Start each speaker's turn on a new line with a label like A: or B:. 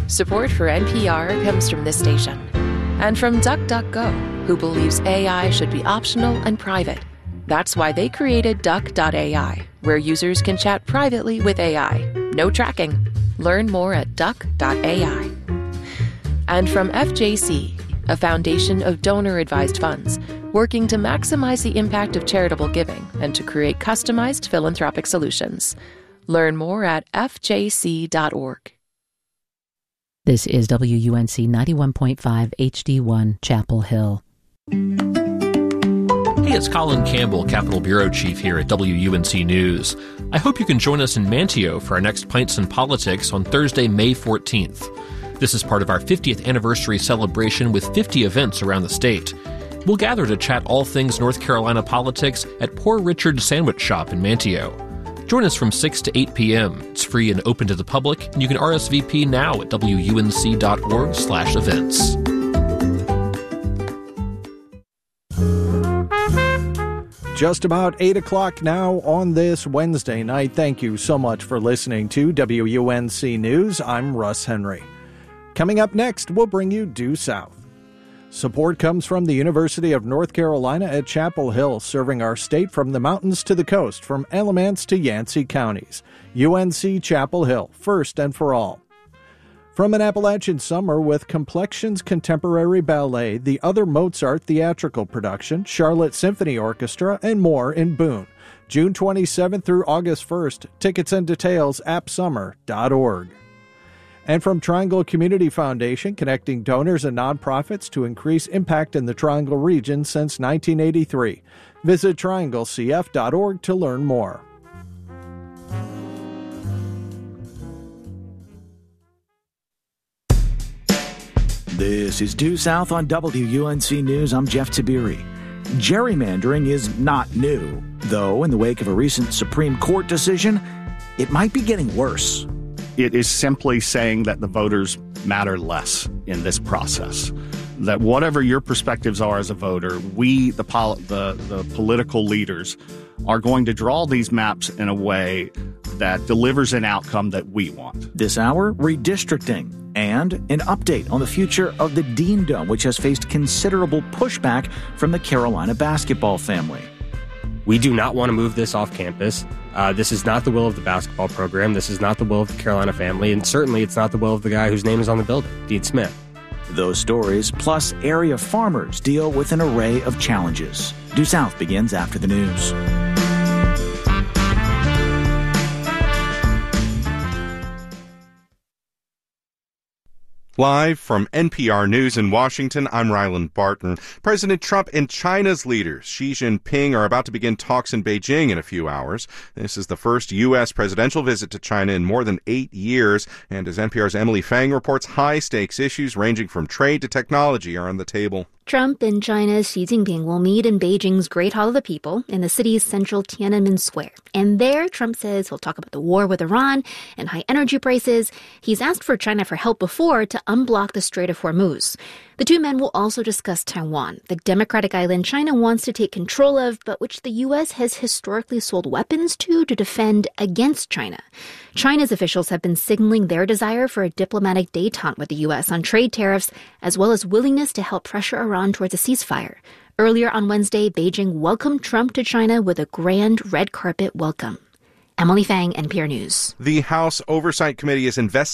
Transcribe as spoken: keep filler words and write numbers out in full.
A: Support for N P R comes from this station and from DuckDuckGo, who believes A I should be optional and private. That's why they created Duck dot A I, where users can chat privately with A I. No tracking. Learn more at Duck dot A I. And from F J C, a foundation of donor-advised funds, working to maximize the impact of charitable giving and to create customized philanthropic solutions. Learn more at F J C dot org.
B: This is W U N C ninety-one point five H D one, Chapel Hill.
C: Hey, it's Colin Campbell, Capitol Bureau Chief here at W U N C News. I hope you can join us in Manteo for our next Pints and Politics on Thursday, May fourteenth. This is part of our fiftieth anniversary celebration with fifty events around the state. We'll gather to chat all things North Carolina politics at Poor Richard's Sandwich Shop in Manteo. Join us from six to eight p.m. It's free and open to the public, and you can R S V P now at W U N C dot org slash events.
D: Just about eight o'clock now on this Wednesday night. Thank you so much for listening to W U N C News. I'm Russ Henry. Coming up next, we'll bring you Due South. Support comes from the University of North Carolina at Chapel Hill, serving our state from the mountains to the coast, from Alamance to Yancey counties. U N C Chapel Hill, first and for all. From an Appalachian summer with Complexions Contemporary Ballet, the Other Mozart theatrical production, Charlotte Symphony Orchestra, and more in Boone. June twenty-seventh through August first. Tickets and details, app summer dot org. And from Triangle Community Foundation, connecting donors and nonprofits to increase impact in the Triangle region since nineteen eighty-three. Visit triangle c f dot org to learn more.
E: This is Due South on W U N C News. I'm Jeff Tiberi. Gerrymandering is not new, though in the wake of a recent Supreme Court decision, it might be getting worse.
F: It is simply saying that the voters matter less in this process. That whatever your perspectives are as a voter, we, the, pol- the, the political leaders, are going to draw these maps in a way that delivers an outcome that we want.
E: This hour, redistricting and an update on the future of the Dean Dome, which has faced considerable pushback from the Carolina basketball family.
G: We do not want to move this off campus. Uh, this is not the will of the basketball program. This is not the will of the Carolina family. And certainly it's not the will of the guy whose name is on the building, Dean Smith.
E: Those stories, plus area farmers, deal with an array of challenges. Due South begins after the news.
H: Live from N P R News in Washington, I'm Ryland Barton. President Trump and China's leaders, Xi Jinping, are about to begin talks in Beijing in a few hours. This is the first U S presidential visit to China in more than eight years. And as N P R's Emily Fang reports, high-stakes issues ranging from trade to technology are on the table.
I: Trump and China's Xi Jinping will meet in Beijing's Great Hall of the People in the city's central Tiananmen Square. And there, Trump says he'll talk about the war with Iran and high energy prices. He's asked for China for help before to unblock the Strait of Hormuz. The two men will also discuss Taiwan, the democratic island China wants to take control of, but which the U S has historically sold weapons to to defend against China. China's officials have been signaling their desire for a diplomatic détente with the U S on trade tariffs, as well as willingness to help pressure Iran towards a ceasefire. Earlier on Wednesday, Beijing welcomed Trump to China with a grand red carpet welcome. Emily Fang, N P R News.
H: The House Oversight Committee is investigating